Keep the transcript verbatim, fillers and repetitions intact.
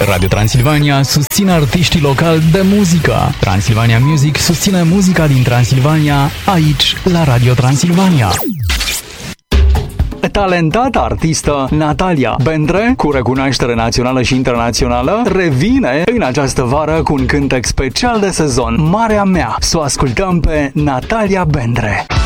Radio Transilvania susține artiștii locali de muzică. Transilvania Music susține muzica din Transilvania, aici, la Radio Transilvania. Talentata artistă Natalia Bendre, cu recunoaștere națională și internațională, revine în această vară cu un cântec special de sezon, Marea Mea. Să o ascultăm pe Natalia Bendre.